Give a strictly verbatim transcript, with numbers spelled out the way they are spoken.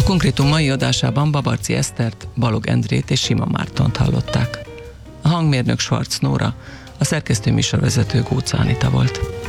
Konkrétum mai adásában Babarczy Esztert, Balog Endrét és Sima Mártont hallották. A hangmérnök Schwarz Nóra, a szerkesztő műsorvezető Gócz Anita volt.